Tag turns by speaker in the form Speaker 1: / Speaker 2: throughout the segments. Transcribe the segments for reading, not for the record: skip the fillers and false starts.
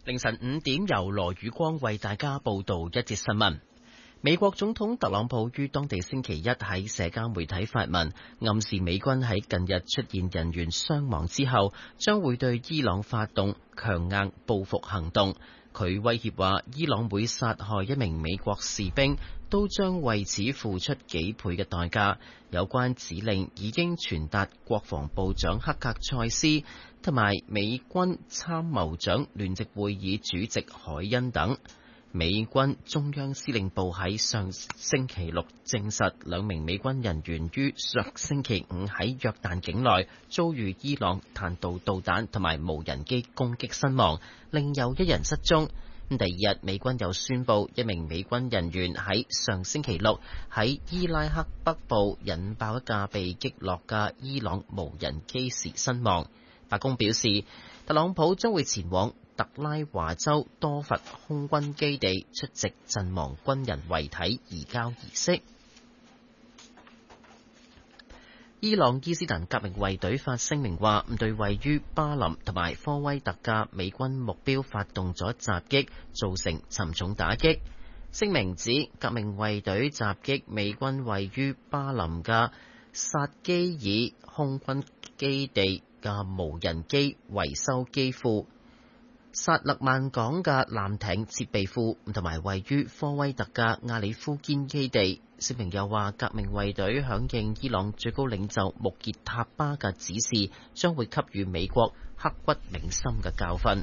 Speaker 1: 凌晨5點，由羅宇光為大家報道一節新聞。美國總統特朗普於當地星期一喺社交媒體發文，暗示美軍喺近日出現人員傷亡之後，將會對伊朗發動強硬報復行動。佢威脅話，伊朗會殺害一名美國士兵，都將為此付出幾倍嘅代價。有關指令已經傳達國防部長克格塞斯同埋美軍參謀長聯席會議主席海恩等。美軍中央司令部喺上星期六證實，2名美軍人員於上星期五喺約旦境內遭遇伊朗彈道導彈同埋無人機攻擊身亡，另有1人失蹤。第二日，美軍又宣布1名美軍人員喺上星期六喺伊拉克北部引爆一架被擊落嘅伊朗無人機時身亡。白宮表示，特朗普將會前往特拉華州多佛空軍基地出席陣亡軍人遺體移交儀式。伊朗伊斯蘭革命衛隊發聲明話，對位於巴林同埋科威特嘅美軍目標發動咗襲擊，造成沉重打擊。聲明指，革命衛隊襲擊美軍位於巴林嘅薩基爾空軍基地嘅無人機維修機庫、薩勒曼港嘅艦艇設備庫同埋位於科威特嘅亞里夫堅基地。聲明又話，革命衛隊響應伊朗最高領袖穆傑塔巴嘅指示，將會給予美國刻骨銘心嘅教訓。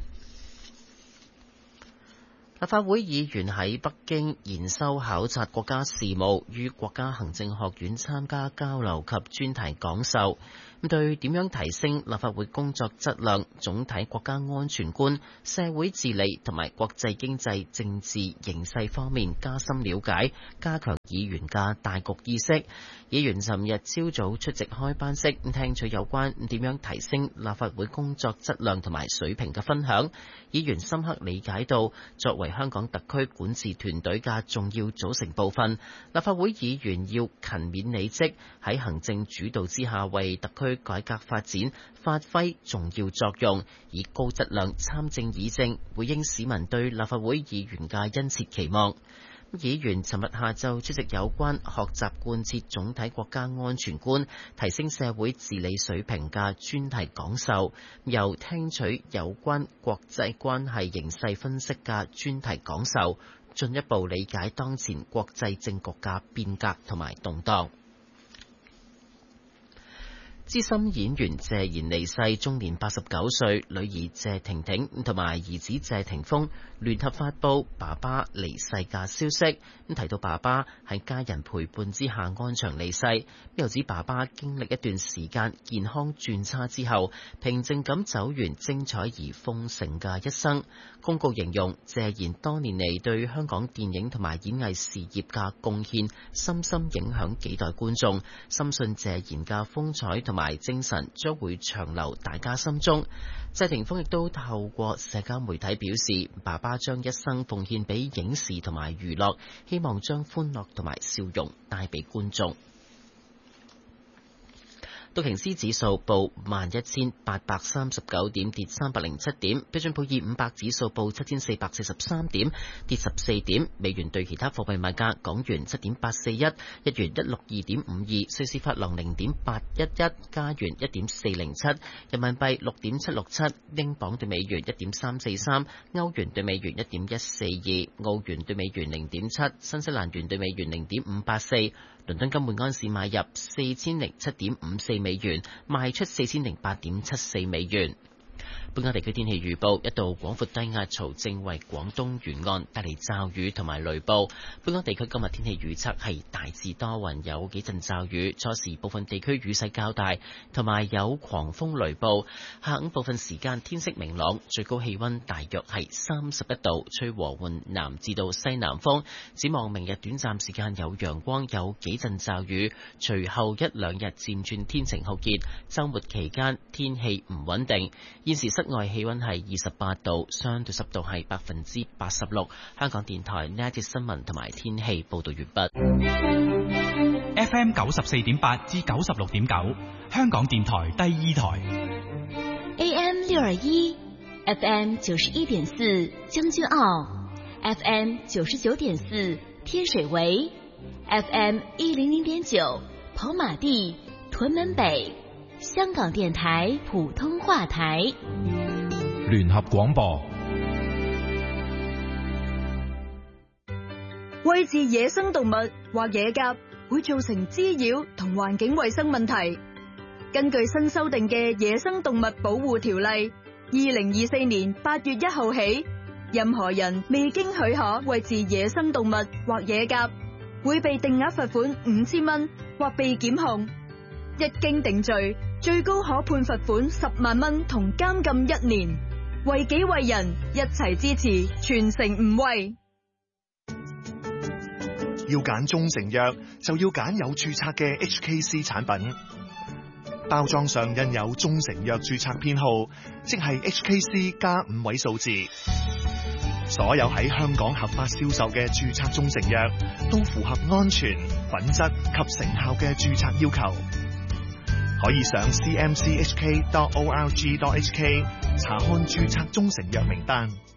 Speaker 1: 立法會議員喺北京研修考察國家事務，於國家行政學院參加交流及專題講授。對點樣提升立法會工作質量、總體國家安全觀、社會治理同埋國際經濟政治形勢方面加深了解，加強議員嘅大局意識。議員尋日朝早出席開班式，聽取有關點樣提升立法會工作質量同埋水平嘅分享。議員深刻理解到，作為香港特區管治團隊嘅重要組成部分，立法會議員要勤勉履職，喺行政主導之下為特區改革發展發揮重要作用，以高質量參政議政，回應市民對立法會議員嘅殷切期望。議員尋日下晝出席有關學習貫徹總體國家安全觀、提升社會治理水平嘅專題講授，又聽取有關國際關係形勢分析嘅專題講授，進一步理解當前國際政局嘅變革同埋動盪。資深演員謝賢離世，終年89歲，女兒謝婷婷同埋兒子謝霆鋒聯合發布爸爸離世嘅消息。提到爸爸喺家人陪伴之下安詳離世，又指爸爸經歷一段時間健康轉差之後，平靜咁走完精彩而豐盛嘅一生。公告形容謝賢多年嚟對香港電影同埋演藝事業嘅貢獻，深深影響幾代觀眾，深信謝賢嘅風采同埋精神將會長留大家心中。謝霆鋒亦都透過社交媒體表示，爸爸將一生奉獻俾影視同埋娛樂，希望將歡樂同埋笑容帶俾觀眾。道瓊斯指數報11,839點，跌307點；標準普爾500指數報7,443點，跌14點。美元對其他貨幣賣價：港元7.841，日元162.52，瑞士法郎0.811，加元1.407，人民幣6.767，英鎊對美元1.343，歐元對美元1.142，澳元對美元0.7，新西蘭元對美元0.584。倫敦金每安士買入4007.54美元，賣出4008.74美元。本港地區天氣預報，一道廣闊低壓槽正為廣東沿岸帶嚟驟雨同埋雷暴。本港地區今日天氣預測係大致多雲，有幾陣驟雨，初時部分地區雨勢較大，同埋有狂風雷暴。下午部分時間天色明朗，最高氣溫大約係31度，吹和緩南至到西南風。展望明日短暫時間有陽光，有幾陣驟雨，隨後一兩日漸轉天晴酷熱。週末期間天氣唔穩定。現時室外氣溫係28度，相對濕度係86%。香港電台呢一節新聞同埋天氣報道完畢。
Speaker 2: FM 94.8至96.9，香港電台第二台。
Speaker 3: AM 621， FM 91.4将军澳 ，FM 99.4天水圍 ，FM 100.9跑馬地屯門北，香港電台普通話台，
Speaker 2: 聯合廣播。
Speaker 4: 餵飼野生動物或野鴿會造成滋擾同環境衛生問題。根據新修訂嘅《野生動物保護條例》，2024年8月1號起，任何人未經許可餵飼野生動物或野鴿，會被定額罰款5000蚊或被檢控。一經定罪，最高可判罰款10萬蚊同監禁1年。為己為人，一齊支持，全城唔餵。
Speaker 5: 要揀中成藥，就要揀有註冊嘅 HKC 產品。包裝上印有中成藥註冊編號，即係 HKC 加5位數字。所有喺香港合法銷售嘅註冊中成藥，都符合安全、品質及成效嘅註冊要求。可以上 cmchk.org.hk 查看註冊中成藥名單。